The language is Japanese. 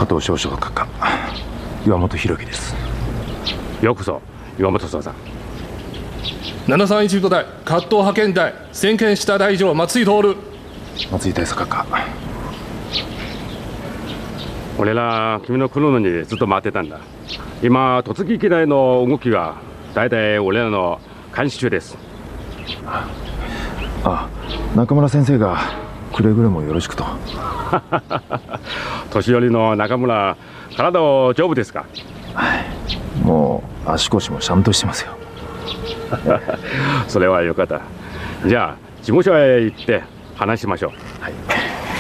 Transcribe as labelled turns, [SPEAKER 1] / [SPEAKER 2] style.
[SPEAKER 1] 加藤少将閣下、岩本弘樹です。
[SPEAKER 2] ようこそ岩本さん。
[SPEAKER 3] 731部隊葛藤派遣隊先見下大尉松井徹。
[SPEAKER 1] 松井大佐閣下。
[SPEAKER 2] 俺ら君の来るのにずっと待ってたんだ。今突撃機内の動きが大体俺らの監視中です。
[SPEAKER 1] 中村先生がくれぐれもよろしくと。
[SPEAKER 2] 年寄りの中村、体は丈夫ですか？
[SPEAKER 1] もう足腰もしゃんとしてますよ。
[SPEAKER 2] それはよかった。じゃあ事務所へ行って話しましょう。
[SPEAKER 1] はい。